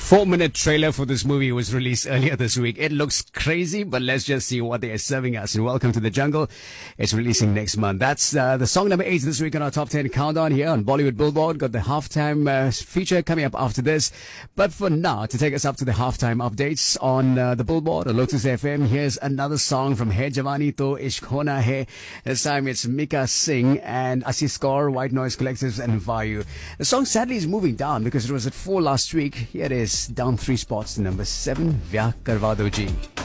4-minute trailer for this movie was released earlier this week. It looks crazy, but let's just see what they are serving us. And Welcome to the Jungle. It's releasing next month. That's the song number 8 this week on our top 10 countdown here on Bollywood Billboard. Got the halftime feature coming up after this. But for now, to take us up to the halftime updates on the Billboard or Lotus FM, here's another song from Hai Jawani To Ishq Hona Hai. This time it's Mika Singh and Assis Kaur, White Noise Collectives and Vayu. The song sadly is moving down because it was at 4 last week. Here it is, down 3 spots to number 7, Vyah Karwa Do Ji.